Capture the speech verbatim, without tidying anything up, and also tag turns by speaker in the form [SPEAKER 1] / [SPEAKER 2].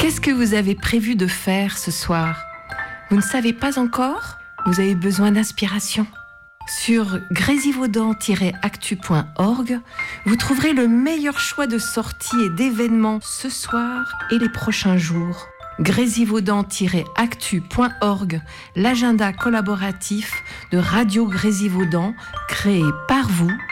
[SPEAKER 1] Qu'est-ce que vous avez prévu de faire ce soir ? Vous ne savez pas encore ? Vous avez besoin d'inspiration ? Sur grésivaudan tiret actu point org, vous trouverez le meilleur choix de sorties et d'événements ce soir et les prochains jours. grésivaudan tiret actu point org, l'agenda collaboratif de Radio Grésivaudan, créé par vous